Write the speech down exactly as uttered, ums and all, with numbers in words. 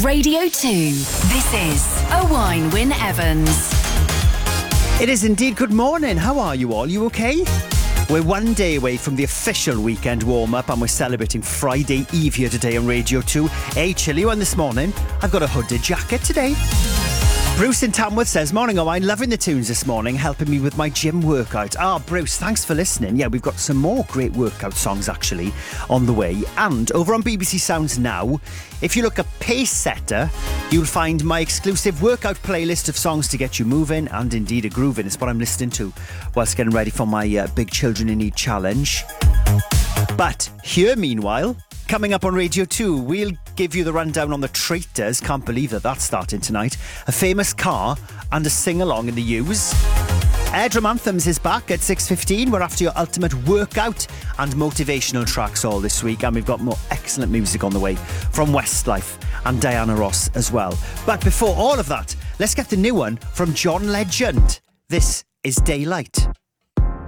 Radio two. This is Owain Wyn Evans. It is indeed. Good morning. How are you all? You okay? We're one day away from the official weekend warm-up and we're celebrating Friday Eve here today on Radio two. A chilly one this morning. I've got a hooded jacket today. Bruce in Tamworth says, morning Owain, loving the tunes this morning, helping me with my gym workout. Ah, Bruce, thanks for listening. Yeah, we've got some more great workout songs actually on the way. And over on B B C Sounds Now, if you look at Pace Setter, you'll find my exclusive workout playlist of songs to get you moving and indeed a grooving. It's what I'm listening to whilst getting ready for my uh, Big Children in Need challenge. But here, meanwhile, coming up on Radio two, we'll give you the rundown on the Traitors. Can't believe that that's starting tonight. A famous car and a sing-along in the U's. Air Drum Anthems is back at six fifteen. We're after your ultimate workout and motivational tracks all this week. And we've got more excellent music on the way from Westlife and Diana Ross as well. But before all of that, let's get the new one from John Legend. This is Daylight.